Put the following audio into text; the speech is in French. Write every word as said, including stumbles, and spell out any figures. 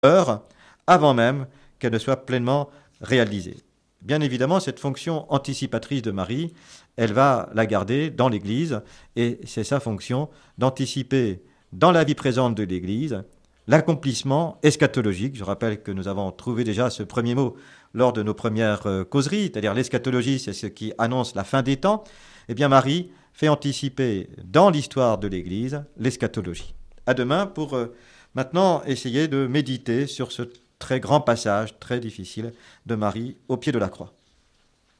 heure avant même qu'elle ne soit pleinement réalisée. Bien évidemment, cette fonction anticipatrice de Marie, elle va la garder dans l'Église, et c'est sa fonction d'anticiper dans la vie présente de l'Église l'accomplissement eschatologique. Je rappelle que nous avons trouvé déjà ce premier mot lors de nos premières euh, causeries, c'est-à-dire l'eschatologie, c'est ce qui annonce la fin des temps. Eh bien, Marie fait anticiper dans l'histoire de l'Église l'eschatologie. À demain pour euh, maintenant essayer de méditer sur ce très grand passage, très difficile, de Marie au pied de la croix.